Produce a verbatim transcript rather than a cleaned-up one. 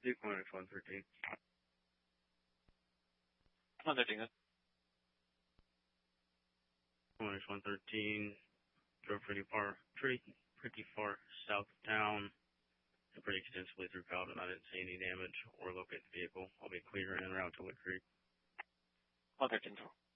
Vehicle X one thirteen. one thirteen, good. Vehicle X one thirteen. Drove pretty far, pretty, pretty far south of town. And pretty extensively through Cobden. I didn't see any damage or locate the vehicle. I'll be clear en route to Wood Creek. one thirteen,